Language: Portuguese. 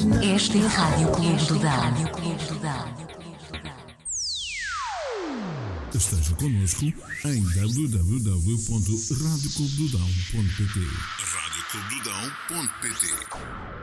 Esta é a Rádio Clube do Dão. Esteja connosco em www.radioclubedodão.pt. radioclubedodão.pt